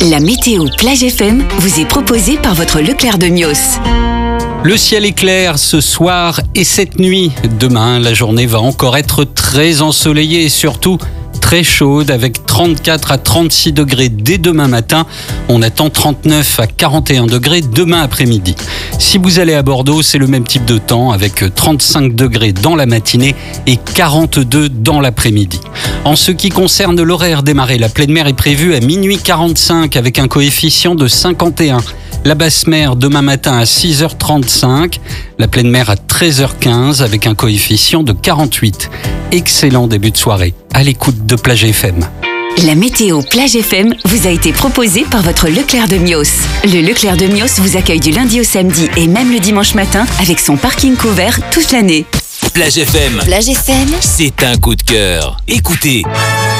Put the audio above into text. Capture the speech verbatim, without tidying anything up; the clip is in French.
La météo Plage F M vous est proposée par votre Leclerc de Mios. Le ciel est clair ce soir et cette nuit. Demain, la journée va encore être très ensoleillée et surtout très chaude avec trente-quatre à trente-six degrés dès demain matin. On attend trente-neuf à quarante et un degrés demain après-midi. Si vous allez à Bordeaux, c'est le même type de temps avec trente-cinq degrés dans la matinée et quarante-deux dans l'après-midi. En ce qui concerne l'horaire des marées, la pleine mer est prévue à minuit quarante-cinq avec un coefficient de cinquante et un. La basse mer demain matin à six heures trente-cinq, la pleine mer à treize heures quinze avec un coefficient de quarante-huit. Excellent début de soirée à l'écoute de Plage F M. La météo Plage F M vous a été proposée par votre Leclerc de Mios. Le Leclerc de Mios vous accueille du lundi au samedi et même le dimanche matin avec son parking couvert toute l'année. Plage F M. Plage F M, C'est un coup de cœur. Écoutez.